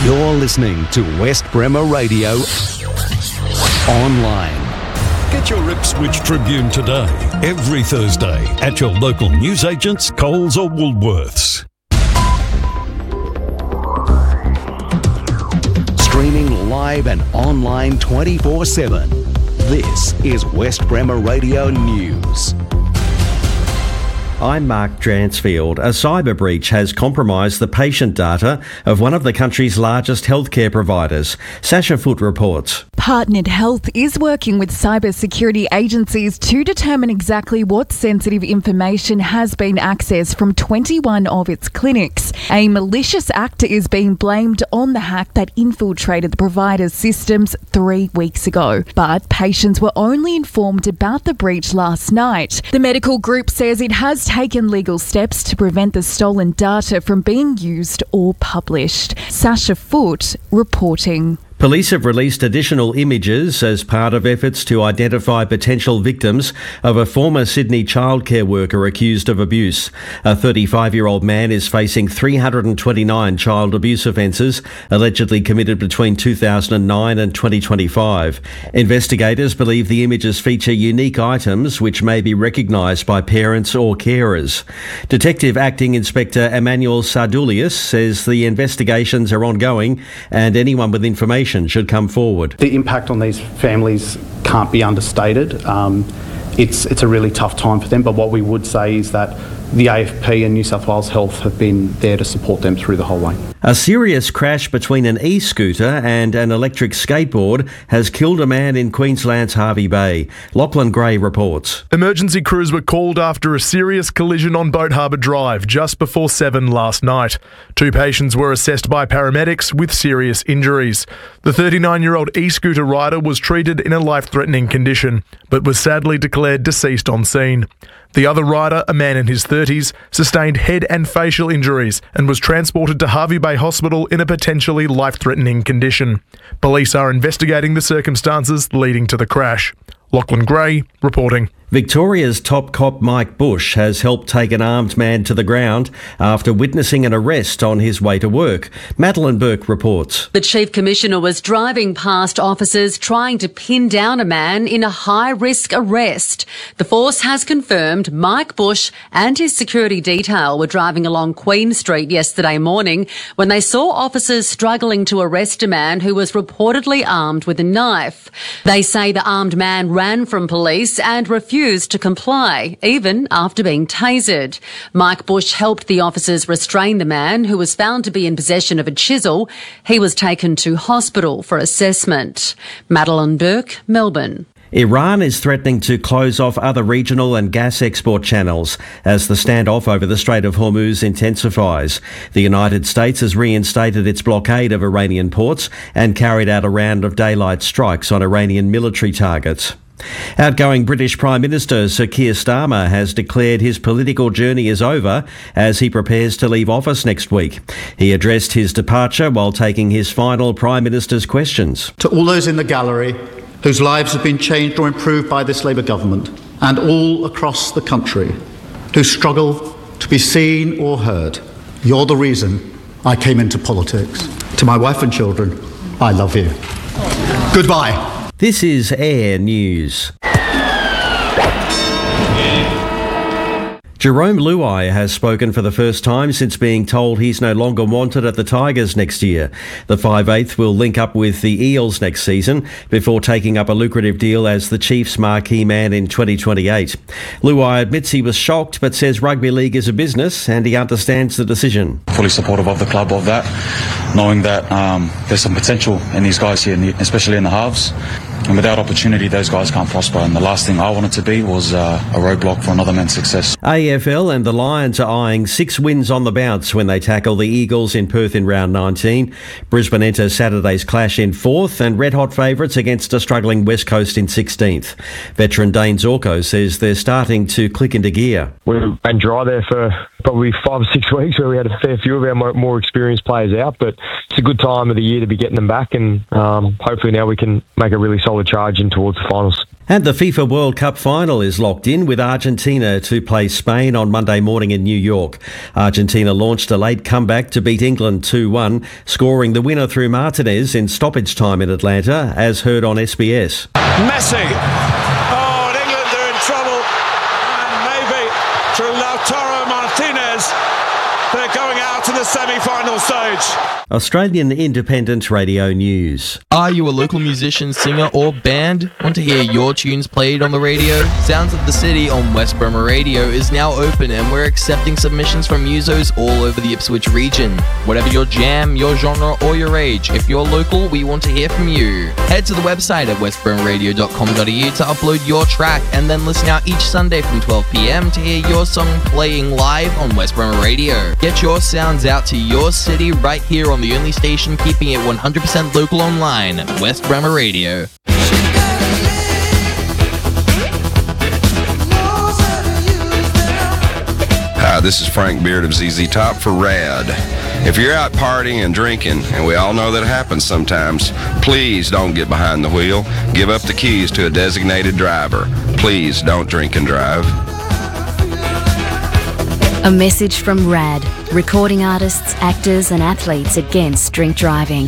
You're listening to West Bremer Radio Online. Get your Ipswich Tribune today, every Thursday, at your local newsagents, Coles or Woolworths. Streaming live and online 24/7. This is West Bremer Radio News. I'm Mark Dransfield. A cyber breach has compromised the patient data of one of the country's largest healthcare providers. Sasha Foote reports. Partnered Health is working with cybersecurity agencies to determine exactly what sensitive information has been accessed from 21 of its clinics. A malicious actor is being blamed on the hack that infiltrated the provider's systems 3 weeks ago. But patients were only informed about the breach last night. The medical group says it has taken legal steps to prevent the stolen data from being used or published. Sasha Foote reporting. Police have released additional images as part of efforts to identify potential victims of a former Sydney childcare worker accused of abuse. A 35-year-old man is facing 329 child abuse offences allegedly committed between 2009 and 2025. Investigators believe the images feature unique items which may be recognised by parents or carers. Detective Acting Inspector Emmanuel Sardulius says the investigations are ongoing and anyone with information should come forward. The impact on these families can't be understated. It's a really tough time for them, but what we would say is that the AFP and New South Wales Health have been there to support them through the whole way. A serious crash between an e-scooter and an electric skateboard has killed a man in Queensland's Hervey Bay. Lachlan Gray reports. Emergency crews were called after a serious collision on Boat Harbour Drive just before 7 last night. 2 patients were assessed by paramedics with serious injuries. The 39-year-old e-scooter rider was treated in a life-threatening condition, but was sadly declared deceased on scene. The other rider, a man in his 30s, sustained head and facial injuries and was transported to Hervey Bay Hospital in a potentially life-threatening condition. Police are investigating the circumstances leading to the crash. Lachlan Gray reporting. Victoria's top cop Mike Bush has helped take an armed man to the ground after witnessing an arrest on his way to work. Madeline Burke reports. The Chief Commissioner was driving past officers trying to pin down a man in a high-risk arrest. The force has confirmed Mike Bush and his security detail were driving along Queen Street yesterday morning when they saw officers struggling to arrest a man who was reportedly armed with a knife. They say the armed man ran from police and refused to comply, even after being tasered. Mike Bush helped the officers restrain the man, who was found to be in possession of a chisel. He was taken to hospital for assessment. Madeline Burke, Melbourne. Iran is threatening to close off other regional and gas export channels as the standoff over the Strait of Hormuz intensifies. The United States has reinstated its blockade of Iranian ports and carried out a round of daylight strikes on Iranian military targets. Outgoing British Prime Minister Sir Keir Starmer has declared his political journey is over as he prepares to leave office next week. He addressed his departure while taking his final Prime Minister's questions. To all those in the gallery whose lives have been changed or improved by this Labour government, and all across the country who struggle to be seen or heard, you're the reason I came into politics. To my wife and children, I love you. Goodbye. This is Air News. Jerome Luai has spoken for the first time since being told he's no longer wanted at the Tigers next year. The 5'8" will link up with the Eels next season before taking up a lucrative deal as the Chiefs' marquee man in 2028. Luai admits he was shocked but says rugby league is a business and he understands the decision. Fully supportive of the club of that, knowing that there's some potential in these guys here, especially in the halves. And without opportunity, those guys can't prosper. And the last thing I wanted to be was a roadblock for another man's success. AFL and the Lions are eyeing 6 wins on the bounce when they tackle the Eagles in Perth in round 19. Brisbane enter Saturday's clash in 4th and red-hot favourites against a struggling West Coast in 16th. Veteran Dane Zorko says they're starting to click into gear. We've been dry there for probably 5 or 6 weeks where we had a fair few of our more experienced players out, but it's a good time of the year to be getting them back, and hopefully now we can make a really solid charge in towards the finals. And the FIFA World Cup final is locked in with Argentina to play Spain on Monday morning in New York. Argentina launched a late comeback to beat England 2-1, scoring the winner through Martinez in stoppage time in Atlanta, as heard on SBS. Messi. Oh, and England are in trouble. And maybe through Lautaro Martinez, they're going out to the semi-final stage. Australian Independent Radio News. Are you a local musician, singer or band? Want to hear your tunes played on the radio? Sounds of the City on West Bremer Radio is now open, and we're accepting submissions from musos all over the Ipswich region. Whatever your jam, your genre or your age, if you're local, we want to hear from you. Head to the website at westbremerradio.com.au to upload your track, and then listen out each Sunday from 12 p.m. to hear your song playing live on West Bremer Radio. Get your sounds out to your city right here on the only station keeping it 100% local online, West Bremer Radio. Hi, this is Frank Beard of ZZ Top for RAD. If you're out partying and drinking, and we all know that happens sometimes, please don't get behind the wheel. Give up the keys to a designated driver. Please don't drink and drive. A message from RAD, recording artists, actors and athletes against drink driving.